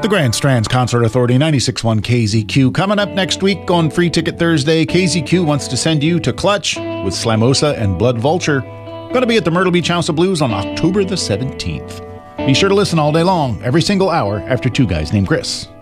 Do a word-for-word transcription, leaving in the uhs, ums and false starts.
The Grand Strands Concert Authority, ninety-six point one K Z Q. Coming up next week on Free Ticket Thursday, K Z Q wants to send you to Clutch with Slamosa and Blood Vulture. Going to be at the Myrtle Beach House of Blues on October the seventeenth. Be sure to listen all day long, every single hour, after Two Guys Named Chris.